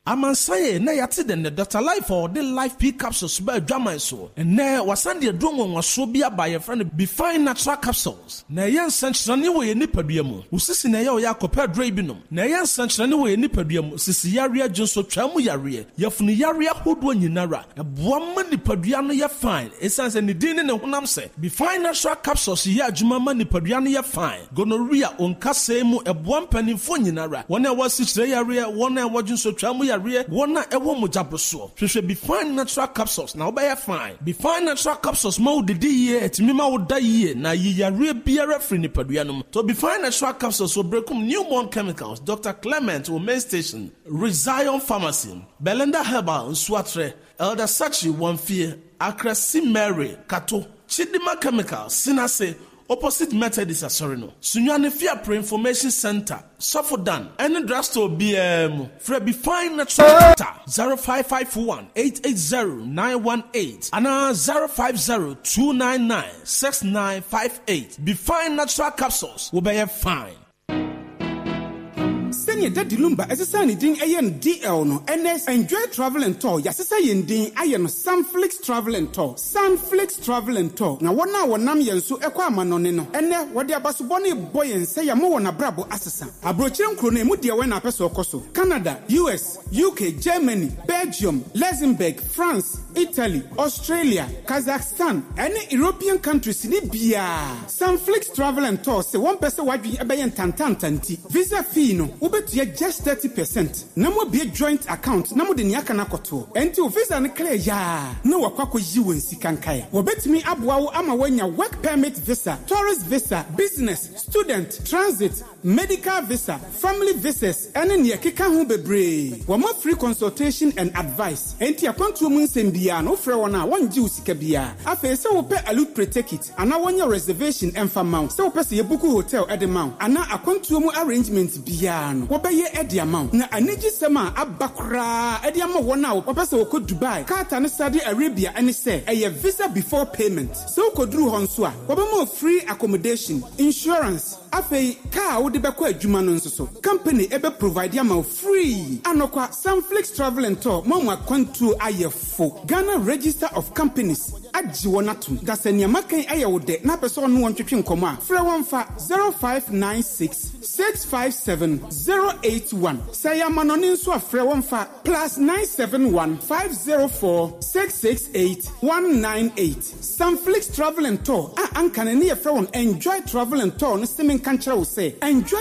amansaye na yate de ne Dr. Life or the Life P capsules ba adwaman so ene wasan de adongo nwaso bi abaye fra ne Be Fine Natural Capsules na yen sanchirane wo ye nipadua mu usisi na ye o yakopa dre binom na yen sanchirane wo ye nipadua mu sisi yare adwonso twamu yare yafunu yare ahodo nyinara eboa ma nipadua no ye fine esanse ne din ne honam se Be Fine Natural Capsules ye adwuma ma nipadua no ye fine gonorrhea onkase mu eboa mpanimfo nyinara wona wasichire yare wona wadwonso twamu yare wona ewo mojabroso hwehwe Be Fine Natural Capsules na oba ye fine Be Fine Natural Capsules ma wodidi ye etimima woda ye na yare biara free nipadua no to Be Fine Natural Capsules will breakum Newborn Chemicals Dr. Clement Women Station Rezion Pharmacy Belinda Herbal Nswatre Elder Sachi Wamfie Akrasi Mary Kato Chidima Chemicals Sinase opposite Methodist Asorino Sunyane Fiapre Information Center Sofodan any drugstore BM Fred Be Fine Natural 0551 880 918 and 050 299 6958 Be Fine Natural Capsules will be fine. Senior Daddy Lumba esesani din ayen DL no NS Enjoy Travel and Tour yasesa yen din ayen Sunflix Travel and Tour Sunflix Travel and Tour na wona wonam yenso ekwa amanone no ene wode abasobɔ ne boyen se ya mo wona brabo asesa abrochire nkro na emu de we na pese okoso Canada US UK Germany Belgium Luxembourg France Italy Australia Kazakhstan any European countries ni bia Sunflix Travel and Tour se one person wadwi ebeyen tantantanti visa fee no ubetuye just 30%. Namo be a joint account. Namo de niaka na koto. Enti visa ne clear ya. No wakwako yiwe nsikankaye. Wabetimi abuawo ama wenya work permit visa, tourist visa, business, student, transit, medical visa, family visas, ene ni yakika hu bebre. Wama free consultation and advice. Enti akwantu mu nsembia no frɛ wona wonji usika bia. Afa se wo pe alute pre-ticket ana wonya reservation emfa mount. Se wo pe se yebuku hotel edemount. Ana akwantu mu arrangement bia no. Wobeye edi amount. Na aniji sema abakra edi amount wona wo pe se wo ko Dubai. Qatar ne Saudi Arabia ene se eye visa before payment. Se wo ko dru honso a wobemo free accommodation, insurance. Afei car wo de beko adwuma no nso so company ebe provide am free anokwa Sunflix Travel and Tour mama kwantu ayefo Ghana Register of Companies aji wonatum dasania makan ayewode na person no wontwetwe nkomo a frɛ wonfa 0596 657 081 sayamanoni nso afrɛ wonfa +971 504 668 198 Sunflix Travel and Tour a ankane ne yefrɛ won Enjoy Travel and Tour no simin kankyerɛ wo say enjoy